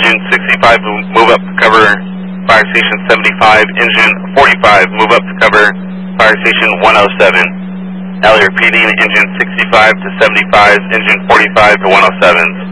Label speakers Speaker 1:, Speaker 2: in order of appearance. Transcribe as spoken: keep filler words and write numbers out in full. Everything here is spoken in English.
Speaker 1: engine sixty-five, move up to cover fire station seventy-five, engine forty-five, move up to cover fire station one oh seven. Ellie repeating, engine sixty-five to seventy-five, engine forty-five to one oh seven.